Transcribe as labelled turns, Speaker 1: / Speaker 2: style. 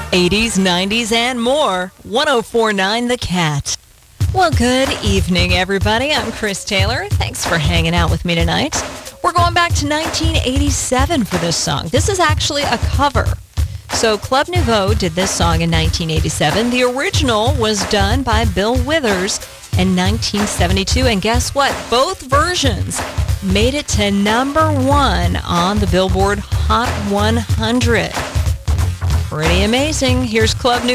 Speaker 1: 80s, 90s, and more. 104.9 The Cat. Well, good evening, everybody. I'm Chris Taylor. Thanks for hanging out with me tonight. We're going back to 1987 for this song. This is actually a cover. So Club Nouveau did this song in 1987. The original was done by Bill Withers in 1972. And guess what? Both versions made it to number one on the Billboard Hot 100. Pretty amazing. Here's Club Nouveau.